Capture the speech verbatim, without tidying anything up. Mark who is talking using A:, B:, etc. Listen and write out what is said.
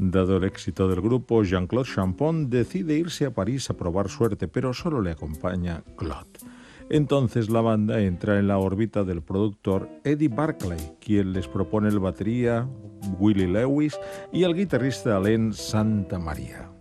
A: Dado el éxito del grupo, Jean-Claude Champon decide irse a París a probar suerte, pero solo le acompaña Claude. Entonces la banda entra en la órbita del productor Eddie Barclay, quien les propone el batería Willie Lewis y el guitarrista Alain Santamaria.